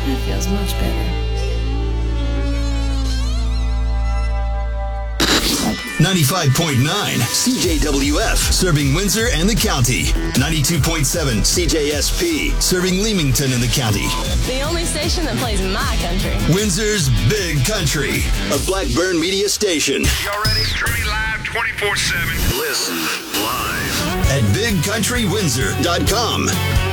That feels much better. 95.9 CJWF, serving Windsor and the county. 92.7 CJSP, serving Leamington and the county. The only station that plays my country. Windsor's Big Country, a Blackburn media station. Y'all ready? Streaming live 24/7. Listen live at BigCountryWindsor.com.